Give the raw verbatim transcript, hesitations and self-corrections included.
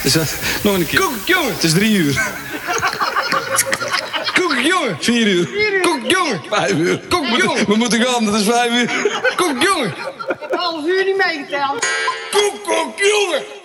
Dus, uh, nog een keer. Koek, jongen. Het is drie uur. Koek, jongen. Vier uur. Koek, jongen. Vijf uur. Koek, jongen. We moeten gaan, dat is vijf uur. Koek, jongen. Ik heb half uur niet meegeteld. Koek, koek, jongen.